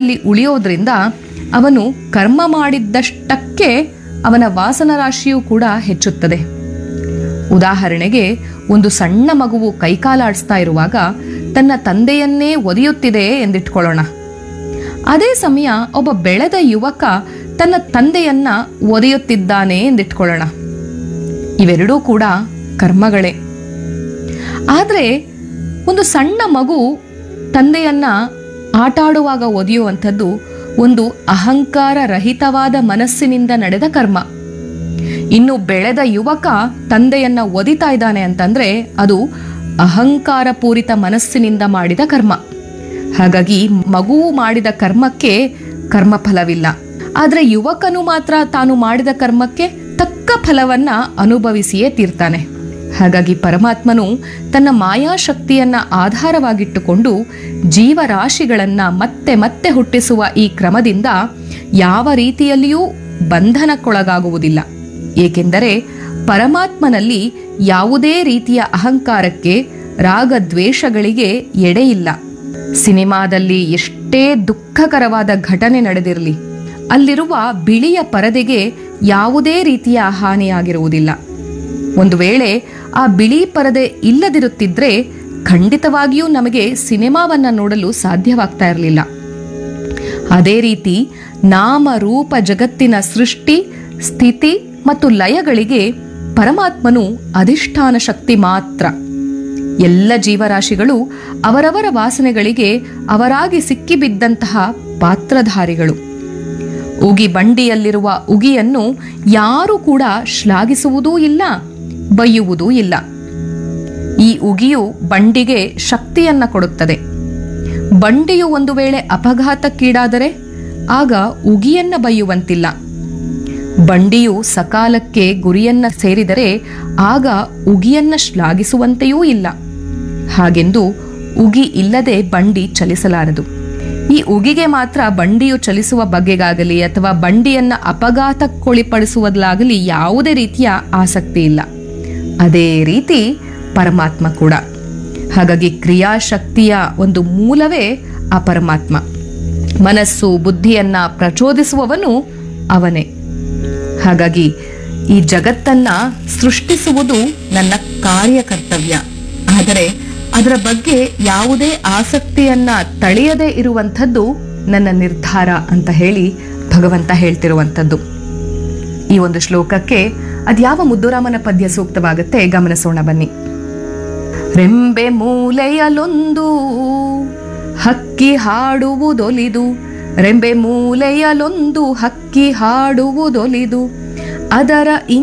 ದೇಹದಲ್ಲಿ ಉಳಿಯೋದ್ರಿಂದ ಅವನು ಕರ್ಮ ಮಾಡಿದ್ದಷ್ಟಕ್ಕೆ ಅವನ ವಾಸನ ರಾಶಿಯೂ ಕೂಡ ಹೆಚ್ಚುತ್ತದೆ. ಉದಾಹರಣೆಗೆ, ಒಂದು ಸಣ್ಣ ಮಗುವು ಕೈಕಾಲಾಡಿಸ್ತಾ ಇರುವಾಗ ತನ್ನ ತಂದೆಯನ್ನೇ ಒದೆಯುತ್ತಿದೆ ಎಂದಿಟ್ಕೊಳ್ಳೋಣ. ಅದೇ ಸಮಯ ಒಬ್ಬ ಬೆಳೆದ ಯುವಕ ತನ್ನ ತಂದೆಯನ್ನ ಒದೆಯುತ್ತಿದ್ದಾನೆ ಎಂದಿಟ್ಕೊಳ್ಳೋಣ. ಇವೆರಡೂ ಕೂಡ ಕರ್ಮಗಳೇ. ಆದರೆ ಒಂದು ಸಣ್ಣ ಮಗು ತಂದೆಯನ್ನ ಆಟಾಡುವಾಗ ಒದೆಯುವಂಥದ್ದು ಒಂದು ಅಹಂಕಾರ ರಹಿತವಾದ ಮನಸ್ಸಿನಿಂದ ನಡೆದ ಕರ್ಮ. ಇನ್ನು ಬೆಳೆದ ಯುವಕ ತಂದೆಯನ್ನ ಒದಿತಾ ಇದ್ದಾನೆ ಅಂತಂದ್ರೆ ಅದು ಅಹಂಕಾರ ಪೂರಿತ ಮನಸ್ಸಿನಿಂದ ಮಾಡಿದ ಕರ್ಮ. ಹಾಗಾಗಿ ಮಗುವು ಮಾಡಿದ ಕರ್ಮಕ್ಕೆ ಕರ್ಮಫಲವಿಲ್ಲ. ಆದರೆ ಯುವಕನು ಮಾತ್ರ ತಾನು ಮಾಡಿದ ಕರ್ಮಕ್ಕೆ ತಕ್ಕ ಫಲವನ್ನ ಅನುಭವಿಸಿಯೇ ತೀರ್ತಾನೆ. ಹಾಗಾಗಿ ಪರಮಾತ್ಮನು ತನ್ನ ಮಾಯಾಶಕ್ತಿಯನ್ನ ಆಧಾರವಾಗಿಟ್ಟುಕೊಂಡು ಜೀವರಾಶಿಗಳನ್ನ ಮತ್ತೆ ಮತ್ತೆ ಹುಟ್ಟಿಸುವ ಈ ಕ್ರಮದಿಂದ ಯಾವ ರೀತಿಯಲ್ಲಿಯೂ ಬಂಧನಕ್ಕೊಳಗಾಗುವುದಿಲ್ಲ. ಏಕೆಂದರೆ ಪರಮಾತ್ಮನಲ್ಲಿ ಯಾವುದೇ ರೀತಿಯ ಅಹಂಕಾರಕ್ಕೆ, ರಾಗದ್ವೇಷಗಳಿಗೆ ಎಡೆಯಿಲ್ಲ. ಸಿನಿಮಾದಲ್ಲಿ ಎಷ್ಟೇ ದುಃಖಕರವಾದ ಘಟನೆ ನಡೆದಿರಲಿ, ಅಲ್ಲಿರುವ ಬಿಳಿಯ ಪರದೆಗೆ ಯಾವುದೇ ರೀತಿಯ ಹಾನಿಯಾಗಿರುವುದಿಲ್ಲ. ಒಂದು ವೇಳೆ ಆ ಬಿಳಿ ಪರದೆ ಇಲ್ಲದಿರುತ್ತಿದ್ರೆ ಖಂಡಿತವಾಗಿಯೂ ನಮಗೆ ಸಿನಿಮಾವನ್ನ ನೋಡಲು ಸಾಧ್ಯವಾಗ್ತಾ ಇರಲಿಲ್ಲ. ಅದೇ ರೀತಿ ನಾಮ ರೂಪ ಜಗತ್ತಿನ ಸೃಷ್ಟಿ, ಸ್ಥಿತಿ ಮತ್ತು ಲಯಗಳಿಗೆ ಪರಮಾತ್ಮನು ಅಧಿಷ್ಠಾನ ಶಕ್ತಿ ಮಾತ್ರ. ಎಲ್ಲ ಜೀವರಾಶಿಗಳು ಅವರವರ ವಾಸನೆಗಳಿಗೆ ಅವರಾಗಿ ಸಿಕ್ಕಿಬಿದ್ದಂತಹ ಪಾತ್ರಧಾರಿಗಳು. ಉಗಿ ಬಂಡಿಯಲ್ಲಿರುವ ಉಗಿಯನ್ನು ಯಾರೂ ಕೂಡ ಶ್ಲಾಘಿಸುವುದೂ ಇಲ್ಲ, ಬೈಯುವುದೂ ಇಲ್ಲ. ಈ ಉಗಿಯು ಬಂಡಿಗೆ ಶಕ್ತಿಯನ್ನ ಕೊಡುತ್ತದೆ. ಬಂಡಿಯು ಒಂದು ವೇಳೆ ಅಪಘಾತಕ್ಕೀಡಾದರೆ ಆಗ ಉಗಿಯನ್ನ ಬೈಯುವಂತಿಲ್ಲ. ಬಂಡಿಯು ಸಕಾಲಕ್ಕೆ ಗುರಿಯನ್ನ ಸೇರಿದರೆ ಆಗ ಉಗಿಯನ್ನ ಶ್ಲಾಘಿಸುವಂತೆಯೂ ಇಲ್ಲ. ಹಾಗೆಂದು ಉಗಿ ಇಲ್ಲದೆ ಬಂಡಿ ಚಲಿಸಲಾರದು. ಈ ಉಗಿಗೆ ಮಾತ್ರ ಬಂಡಿಯು ಚಲಿಸುವ ಬಗೆಗಾಗಲಿ ಅಥವಾ ಬಂಡಿಯನ್ನ ಅಪಘಾತಕ್ಕೊಳಿಪಡಿಸುವುದಲಾಗಲಿ ಯಾವುದೇ ರೀತಿಯ ಆಸಕ್ತಿ ಇಲ್ಲ. ಅದೇ ರೀತಿ ಪರಮಾತ್ಮ ಕೂಡ. ಹಾಗಾಗಿ ಕ್ರಿಯಾಶಕ್ತಿಯ ಒಂದು ಮೂಲವೇ ಆ ಪರಮಾತ್ಮ. ಮನಸ್ಸು ಬುದ್ಧಿಯನ್ನ ಪ್ರಚೋದಿಸುವವನು ಅವನೇ. ಹಾಗಾಗಿ ಈ ಜಗತ್ತನ್ನ ಸೃಷ್ಟಿಸುವುದು ನನ್ನ ಕಾರ್ಯಕರ್ತವ್ಯ. ಆದರೆ ಅದರ ಬಗ್ಗೆ ಯಾವುದೇ ಆಸಕ್ತಿಯನ್ನ ತಳೆಯದೇ ಇರುವಂಥದ್ದು ನನ್ನ ನಿರ್ಧಾರ ಅಂತ ಹೇಳಿ ಭಗವಂತ ಹೇಳ್ತಿರುವಂಥದ್ದು. ಈ ಒಂದು ಶ್ಲೋಕಕ್ಕೆ ಅದ್ಯಾವ ಮುದ್ದುರಾಮನ ಪದ್ಯ ಸೂಕ್ತವಾಗುತ್ತೆ ಗಮನಿಸೋಣ ಬನ್ನಿ. ರೆಂಬೆ ಮೂಲೆಯಲೊಂದು ಹಕ್ಕಿ ಹಾಡುವುದೊಲಿದು, ರೆಂಬೆ ಮೂಲೆಯಲೊಂದು ಹಕ್ಕಿ ಹಾಡುವುದೊಲಿದು, ಅದರ